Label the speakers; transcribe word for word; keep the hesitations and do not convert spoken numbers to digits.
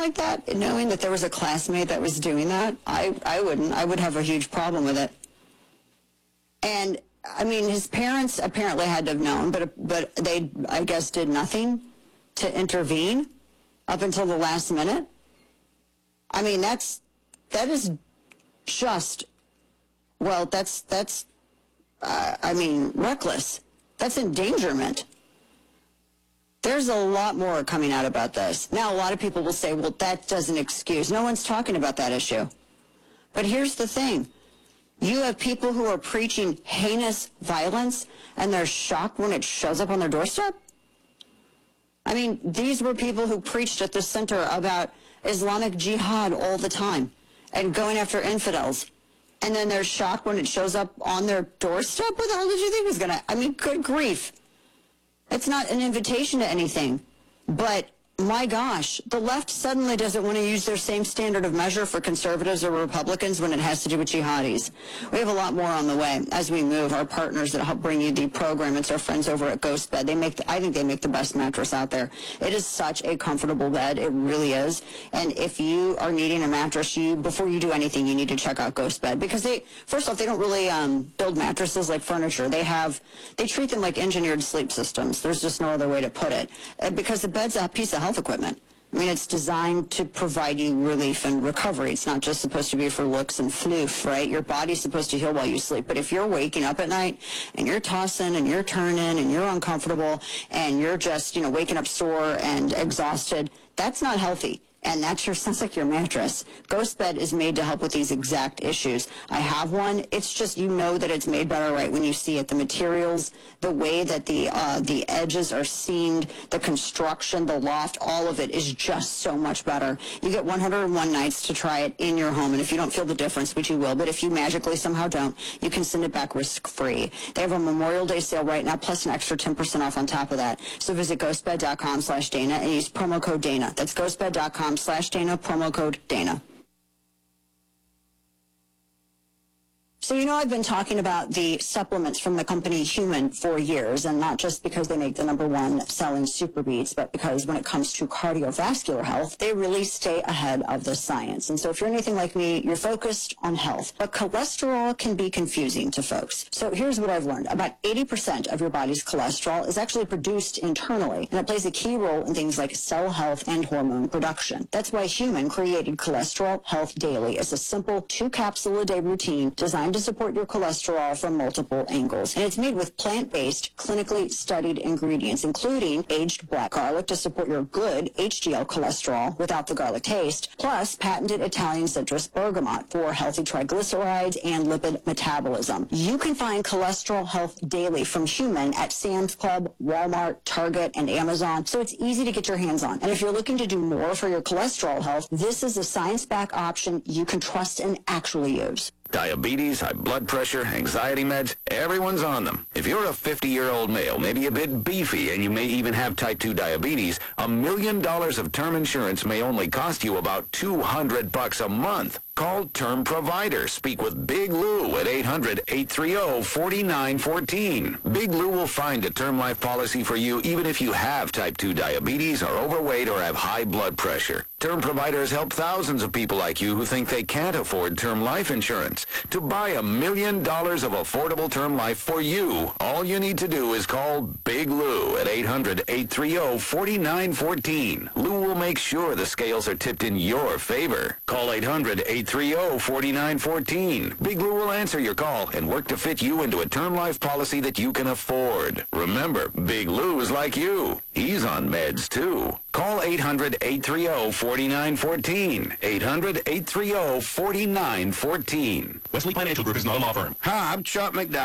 Speaker 1: like that, knowing that there was a classmate that was doing that, I, I wouldn't. I would have a huge problem with it. And, I mean, his parents apparently had to have known, but but they, I guess, did nothing to intervene up until the last minute. I mean, that's, that is just, well, that's, that's, uh, I mean, reckless. That's endangerment. There's a lot more coming out about this. Now, a lot of people will say, well, that doesn't excuse. No one's talking about that issue. But here's the thing. You have people who are preaching heinous violence, and they're shocked when it shows up on their doorstep? I mean, these were people who preached at the center about Islamic jihad all the time and going after infidels. And then they're shocked when it shows up on their doorstep? What the hell did you think was going to... I mean, good grief. It's not an invitation to anything. But, my gosh, the left suddenly doesn't want to use their same standard of measure for conservatives or Republicans when it has to do with jihadis. We have a lot more on the way as we move. Our partners that help bring you the program, it's our friends over at Ghost Bed. They make, the, I think they make the best mattress out there. It is such a comfortable bed. It really is. And if you are needing a mattress, you before you do anything, you need to check out Ghost Bed, because they, first off, they don't really um, build mattresses like furniture. They have, they treat them like engineered sleep systems. There's just no other way to put it. Uh, because the bed's a piece of health equipment. I mean, it's designed to provide you relief and recovery. It's not just supposed to be for looks and floof, right? Your body's supposed to heal while you sleep. But if you're waking up at night and you're tossing and you're turning and you're uncomfortable and you're just, you know, waking up sore and exhausted, that's not healthy. And that's your, sounds like your mattress. Ghost Bed is made to help with these exact issues. I have one. It's just, you know that it's made better right when you see it. The materials, the way that the uh, the edges are seamed, the construction, the loft, all of it is just so much better. You get one hundred one nights to try it in your home, and if you don't feel the difference, which you will, but if you magically somehow don't, you can send it back risk-free. They have a Memorial Day sale right now, plus an extra ten percent off on top of that. So visit ghostbed.com slash Dana and use promo code Dana. That's ghostbed.com slash Dana, promo code Dana. So, you know, I've been talking about the supplements from the company Human for years, and not just because they make the number one selling Super Beats, but because when it comes to cardiovascular health, they really stay ahead of the science. And so if you're anything like me, you're focused on health. But cholesterol can be confusing to folks. So here's what I've learned. About eighty percent of your body's cholesterol is actually produced internally, and it plays a key role in things like cell health and hormone production. That's why Human created Cholesterol Health Daily as a simple two-capsule-a-day routine designed to support your cholesterol from multiple angles. And it's made with plant-based, clinically studied ingredients, including aged black garlic to support your good H D L cholesterol without the garlic taste, plus patented Italian citrus bergamot for healthy triglycerides and lipid metabolism. You can find Cholesterol Health Daily from Human at Sam's Club, Walmart, Target, and Amazon, so it's easy to get your hands on. And if you're looking to do more for your cholesterol health, this is a science-backed option you can trust and actually use.
Speaker 2: Diabetes, high blood pressure, anxiety meds, everyone's on them. If you're a fifty-year-old male, maybe a bit beefy, and you may even have type two diabetes, a million dollars of term insurance may only cost you about two hundred bucks a month. Call Term Provider. Speak with Big Lou at eight hundred, eight three zero, four nine one four. Big Lou will find a term life policy for you even if you have type two diabetes, are overweight, or have high blood pressure. Term Providers help thousands of people like you who think they can't afford term life insurance. To buy a million dollars of affordable term life for you, all you need to do is call Big Lou at eight hundred, eight three zero, four nine one four. Lou will make sure the scales are tipped in your favor. Call eight hundred, eight three zero, four nine one four. Big Lou will answer your call and work to fit you into a term life policy that you can afford. Remember, Big Lou is like you. He's on meds, too. Call eight hundred, eight three zero, four nine one four. eight hundred, eight three zero, four nine one four.
Speaker 3: Wesley Financial Group is not a law firm.
Speaker 2: Hi, I'm Chuck McDowell.